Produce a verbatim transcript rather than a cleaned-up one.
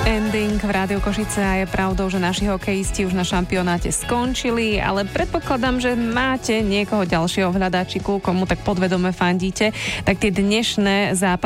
Ending v Rádiu Košice a je pravdou, že naši hokejisti už na šampionáte skončili, ale predpokladám, že máte niekoho ďalšieho v hľadáčiku, komu tak podvedome fandíte, tak tie dnešné zápasy